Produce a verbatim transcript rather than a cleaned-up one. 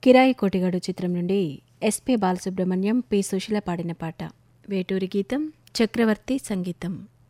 కిరాయి కోటిగాడు చిత్రం నుండి ఎస్పి బాలసుబ్రహ్మణ్యం, పి సుశీల పాడిన పాట. వేటూరి గీతం, చక్రవర్తి సంగీతం.